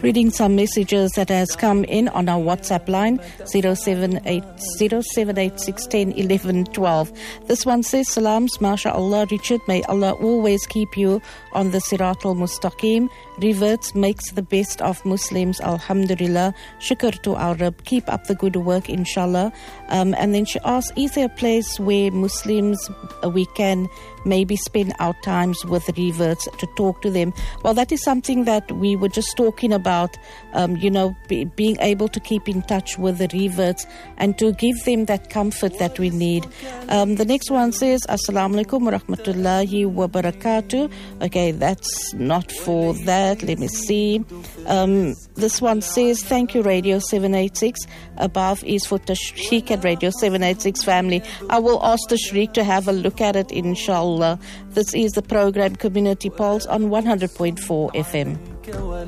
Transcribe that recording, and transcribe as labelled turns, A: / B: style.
A: Reading some messages that has come in on our WhatsApp line, 0786101112. This one says, Salams, MashaAllah, Richard, may Allah always keep you on the Sirat al-Mustaqim. Reverts makes the best of Muslims, Alhamdulillah. Shukr to our Rabb. Keep up the good work, inshallah. And then she asks, is there a place where Muslims, we can maybe spend our times with reverts to talk to them? Well, that is something that we were just talking about, being able to keep in touch with the reverts and to give them that comfort that we need. The next one says, Assalamu alaikum wa rahmatullahi wa barakatuh. Okay, that's not for that. Let me see. This one says, thank you, Radio 786. Above is for Tashriq at Radio 786 family. I will ask Tashriq to have a look at it, inshallah. This is the program Community Pulse on 100.4 FM.